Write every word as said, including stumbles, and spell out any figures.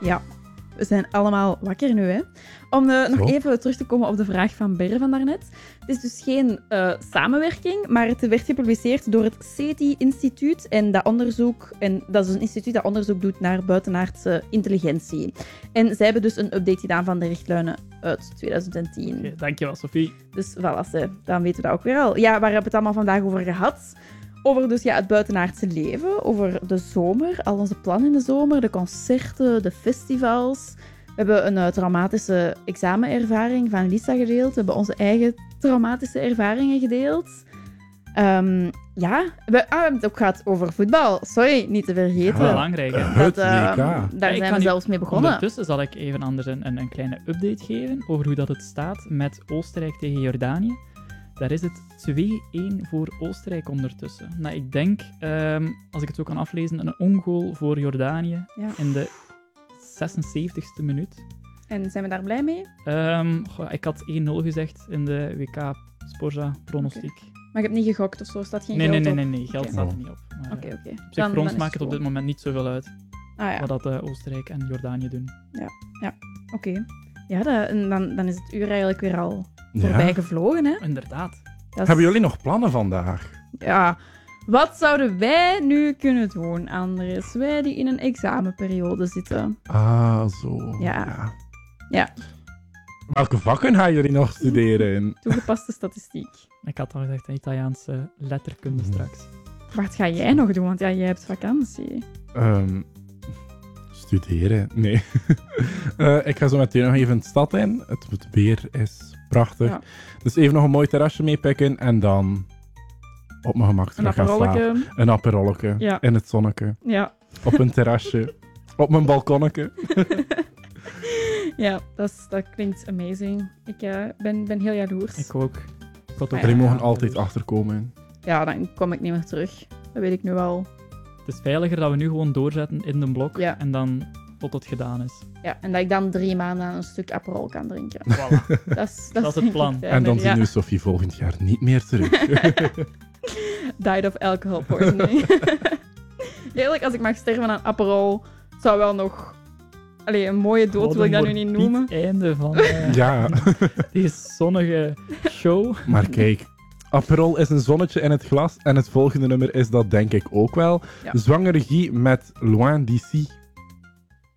Ja, we zijn allemaal wakker nu, hè. Om uh, nog even terug te komen op de vraag van Berre van daarnet. Het is dus geen uh, samenwerking, maar het werd gepubliceerd door het SETI-instituut. En dat onderzoek, en dat is een instituut dat onderzoek doet naar buitenaardse intelligentie. En zij hebben dus een update gedaan van de richtlijnen uit twintig tien. Okay, dankjewel, Sophie. Dus voilà, ze, dan weten we dat ook weer al. Ja, waar hebben we het allemaal vandaag over gehad? Over dus, ja, het buitenaardse leven, over de zomer, al onze plannen in de zomer, de concerten, de festivals. We hebben een uh, traumatische examenervaring van Lisa gedeeld. We hebben onze eigen traumatische ervaringen gedeeld. Um, ja, we, ah, we hebben het ook gehad over voetbal. Sorry, niet te vergeten. Ja, belangrijk, hè? Het Dat, uh, W K. daar Ja, zijn we zelfs mee begonnen. Ondertussen zal ik even anders een, een, een kleine update geven over hoe dat het staat met Oostenrijk tegen Jordanië. Daar is het twee-één voor Oostenrijk ondertussen. Nou, ik denk, um, als ik het zo kan aflezen, een ongoal voor Jordanië Ja. in de zesenzeventigste minuut. En zijn we daar blij mee? Um, goh, ik had één nul gezegd in de W K Sporza pronostiek. Okay. Maar ik heb niet gegokt of zo, staat geen Nee, geld nee, op? nee, nee, nee, geld Okay. staat er niet op. Oké, oké. Okay, okay. Op zich, voor ons maakt het op dit moment moment niet zoveel uit ah, ja. wat dat uh, Oostenrijk en Jordanië doen. Ja, ja. oké. Okay. Ja, dat, en dan, dan is het uur eigenlijk weer al Ja. voorbij gevlogen, hè? Inderdaad. Dat is... Hebben jullie nog plannen vandaag? Ja, wat zouden wij nu kunnen doen, Andres? Wij die in een examenperiode zitten. Ah, zo. Ja. Ja. Welke vakken gaan jullie nog studeren? Toegepaste statistiek. Ik had al gezegd, een Italiaanse letterkunde straks. Wat ga jij nog doen? Want ja, jij hebt vakantie. Um, studeren? Nee. uh, ik ga zo meteen nog even de stad in. Het, het weer is prachtig. Ja. Dus even nog een mooi terrasje meepikken en dan op mijn gemak Een terug gaan slapen. aperolleke. Een aperolleke. Ja. In het zonneke. Ja. Op een terrasje. Op mijn balkonneke. Ja, dat, is, dat klinkt amazing. Ik uh, ben, ben heel jaloers. Ik ook. Ik had ook Ah, Die ja. mogen altijd achterkomen. Ja, dan kom ik niet meer terug. Dat weet ik nu al. Het is veiliger dat we nu gewoon doorzetten in de blok Ja. en dan tot het gedaan is. Ja, en dat ik dan drie maanden aan een stuk Aperol kan drinken. Voilà. Dat is, Dat is het denk ik plan. fijner, En dan zien ja. we Sophie volgend jaar niet meer terug. Died of alcohol poisoning. Eerlijk, als ik mag sterven aan Aperol, zou wel nog... Allee, een mooie dood wil ik dat nu niet noemen. Het einde van uh, Ja, die zonnige show. maar kijk. Aperol is een zonnetje in het glas en het volgende nummer is dat denk ik ook wel. Ja. Zwange regie met Loin d'ici